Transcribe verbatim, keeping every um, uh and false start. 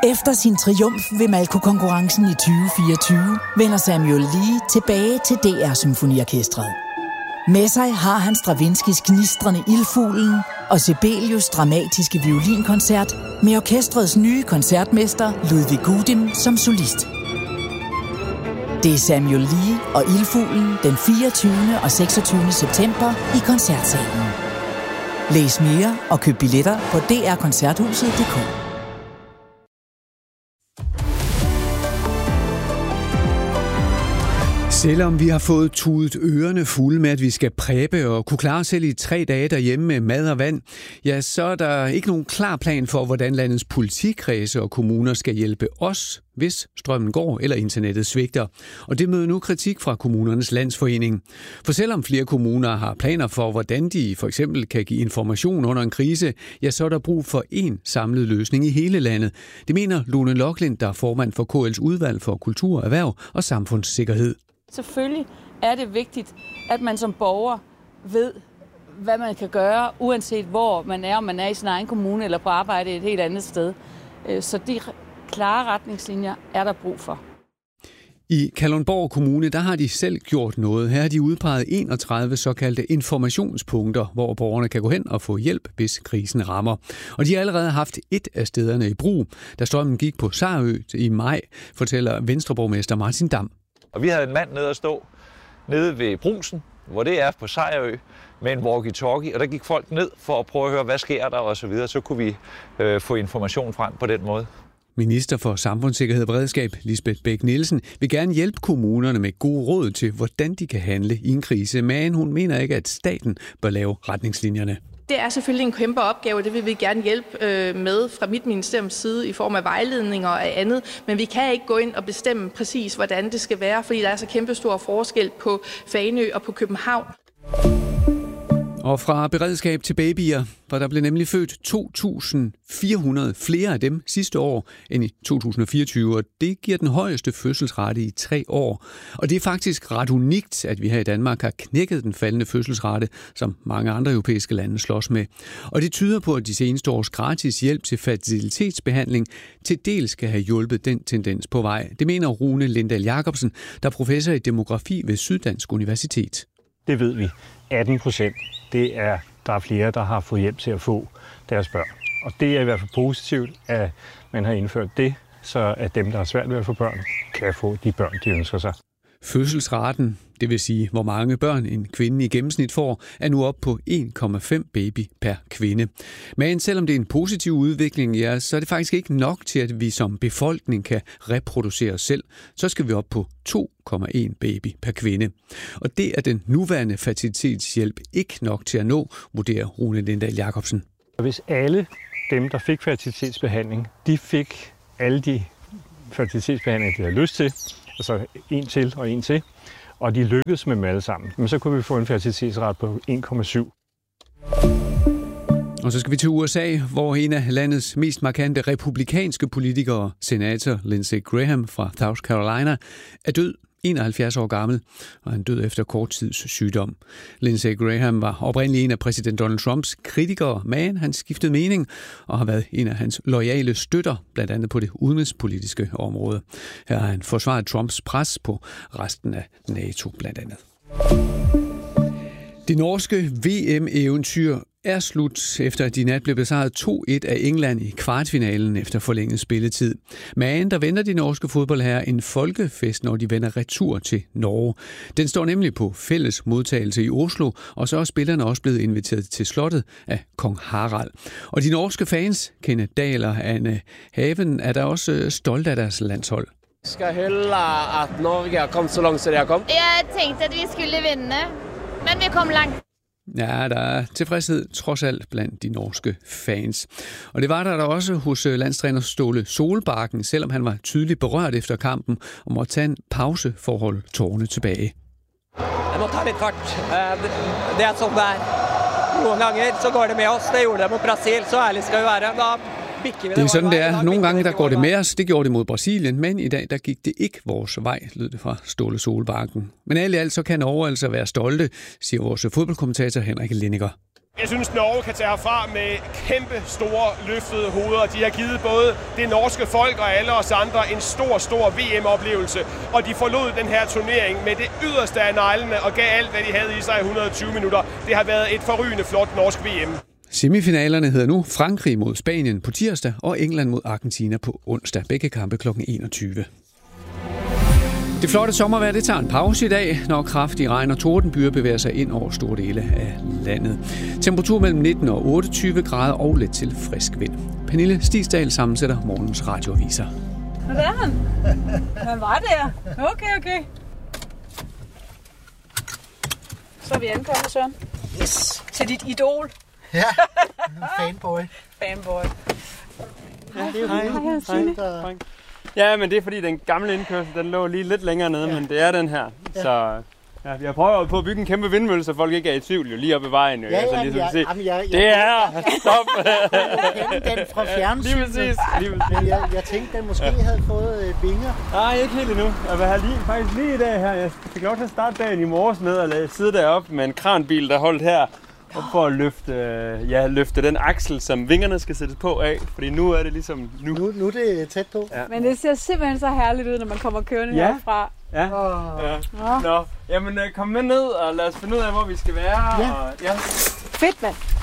Efter sin triumf ved Malko-konkurrencen i tyve fireogtyve vender Samuel Lee tilbage til D R Symfoniorkestret. Med sig har han Stravinskys gnistrende Ildfuglen og Sibelius' dramatiske violinkoncert med orkestrets nye koncertmester Ludwig Gudim som solist. Det er Samuel Lee og Ildfuglen den fireogtyvende og seksogtyvende september i Koncertsalen. Læs mere og køb billetter på d r koncerthuset punktum d k. Selvom vi har fået tudet ørerne fulde med, at vi skal præbe og kunne klare selv i tre dage derhjemme med mad og vand, ja, så er der ikke nogen klar plan for, hvordan landets politikredse og kommuner skal hjælpe os, hvis strømmen går eller internettet svigter. Og det møder nu kritik fra Kommunernes Landsforening. For selvom flere kommuner har planer for, hvordan de for eksempel kan give information under en krise, ja, så er der brug for én samlet løsning i hele landet. Det mener Lone Loklind, der er formand for K L's udvalg for kultur, erhverv og samfundssikkerhed. Selvfølgelig er det vigtigt, at man som borger ved, hvad man kan gøre, uanset hvor man er, om man er i sin egen kommune eller på arbejde et helt andet sted. Så de klare retningslinjer er der brug for. I Kalundborg Kommune, der har de selv gjort noget. Her har de udpeget enogtredive såkaldte informationspunkter, hvor borgerne kan gå hen og få hjælp, hvis krisen rammer. Og de har allerede haft et af stederne i brug, da strømmen gik på Sarø i maj, fortæller Venstreborgmester Martin Dam. Og vi havde en mand nede at stå nede ved Brugsen, hvor det er på Sejerø, med en walkie-talkie, og der gik folk ned for at prøve at høre, hvad sker der og så videre. Så kunne vi øh, få information frem på den måde. Minister for Samfundssikkerhed og Beredskab, Lisbeth Bech-Nielsen, vil gerne hjælpe kommunerne med gode råd til, hvordan de kan handle i en krise, men hun mener ikke, at staten bør lave retningslinjerne. Det er selvfølgelig en kæmpe opgave, og det vil vi gerne hjælpe med fra mit ministeriums side i form af vejledninger og andet. Men vi kan ikke gå ind og bestemme præcis, hvordan det skal være, fordi der er så kæmpe stor forskel på Fanø og på København. Og fra beredskab til babyer, for der blev nemlig født to tusind fire hundrede flere af dem sidste år end i to tusind og fireogtyve, og det giver den højeste fødselsrate i tre år. Og det er faktisk ret unikt, at vi her i Danmark har knækket den faldende fødselsrate, som mange andre europæiske lande slås med. Og det tyder på, at de seneste års gratis hjælp til fertilitetsbehandling til dels skal have hjulpet den tendens på vej. Det mener Rune Lindahl Jacobsen, der er professor i demografi ved Syddansk Universitet. Det ved vi. atten procent, det er, der er flere, der har fået hjælp til at få deres børn. Og det er i hvert fald positivt, at man har indført det, så at dem, der har svært ved at få børn, kan få de børn, de ønsker sig. Fødselsraten, det vil sige, hvor mange børn en kvinde i gennemsnit får, er nu op på en komma fem baby per kvinde. Men selvom det er en positiv udvikling, ja, så er det faktisk ikke nok til, at vi som befolkning kan reproducere os selv. Så skal vi op på to komma en baby per kvinde. Og det er den nuværende fertilitetshjælp ikke nok til at nå, vurderer Rune Lindahl Jacobsen. Hvis alle dem, der fik fertilitetsbehandling, de fik alle de fertilitetsbehandlinger, de havde lyst til, altså en til og en til, og de lykkedes med dem alle sammen, men så kunne vi få en fertilitetsrate på en komma syv. Og så skal vi til U S A, hvor en af landets mest markante republikanske politikere, senator Lindsey Graham fra South Carolina, er død, enoghalvfjerds år gammel, og han døde efter kort tids sygdom. Lindsey Graham var oprindeligt en af præsident Donald Trumps kritikere, men han skiftede mening og har været en af hans loyale støtter, blandt andet på det udenrigspolitiske område. Her har han forsvaret Trumps pres på resten af NATO blandt andet. Det norske V M-eventyr er slut, efter at de nat blev besejret to et af England i kvartfinalen efter forlænget spilletid. Men der venter de norske fodboldherrer en folkefest, når de vender retur til Norge. Den står nemlig på fælles modtagelse i Oslo, og så er spillerne også blevet inviteret til slottet af kong Harald. Og de norske fans, Kenneth Dahl og Anne Haven, er der også stolte af deres landshold. Skal hylde, at Norge er kommet så langt, som de er kommet. Jeg tænkte, at vi skulle vinde, men vi kom langt. Ja, der er tilfredshed trods alt blandt de norske fans. Og det var der, der også hos landstræner Ståle Solbakken, selvom han var tydeligt berørt efter kampen og måtte tage en pause for at holde tårerne tilbage. Jeg må tage lidt fart. Det er sådan der. Nogle gange så går det med os. Det gjorde det mod Brasil, så ærligt skal vi være. Da Det er sådan, det er. Nogle gange der går det med os. Det gjorde det mod Brasilien, men i dag der gik det ikke vores vej, lød det fra Ståle Solbakken. Men alt i alt så kan Norge altså være stolte, siger vores fodboldkommentator Henrik Lindiger. Jeg synes, Norge kan tage herfra med kæmpe store løftede hoveder. De har givet både det norske folk og alle os andre en stor, stor V M-oplevelse. Og de forlod den her turnering med det yderste af neglene og gav alt, hvad de havde i sig i hundrede og tyve minutter. Det har været et forrygende flot norsk V M. Semifinalerne hedder nu Frankrig mod Spanien på tirsdag og England mod Argentina på onsdag. Begge kampe klokken enogtyve. Det flotte sommervejr, det tager en pause i dag, når kraftig regn og tordenbyger bevæger sig ind over store dele af landet. Temperatur mellem nitten og otteogtyve grader og let til frisk vind. Pernille Stigsdal sammensætter morgens radioaviser. Hvad er han? Han var der. Okay, okay. Så er vi ankommet, Søren. Yes. Til dit idol. Ja, fanboy. Fanboy. Ja, det er jo hej, hej, hej. Ja, men det er fordi den gamle indkørsel, den lå lige lidt længere nede, ja. Men det er den her. Ja. Så ja, vi har prøvet på at bygge en kæmpe vindmølle, så folk ikke er i tvivl, jo lige oppe i vejen. Jo. Ja, altså, ja, ligesom ja, se. Jamen, jeg, jeg, det er stop. den, den fra fjernsynet. Lige præcis. Lige præcis. Men jeg, jeg tænkte, den måske ja. havde fået øh, vinger. Nej, ikke helt endnu. Jeg vil have lige, faktisk lige i dag her. Jeg fik lov til at starte dagen i morges med at sidde deroppe med en kranbil, der holdt her. Og for at løfte, ja, løfte den aksel, som vingerne skal sættes på af. Fordi nu er det ligesom nu. Nu, nu er det tæt på. Ja. Men det ser simpelthen så herligt ud, når man kommer kørende ja. herfra. Ja. Oh. ja. Nå. Nå. Jamen, kom med ned, og lad os finde ud af, hvor vi skal være. Ja. Og, ja. Fedt, mand.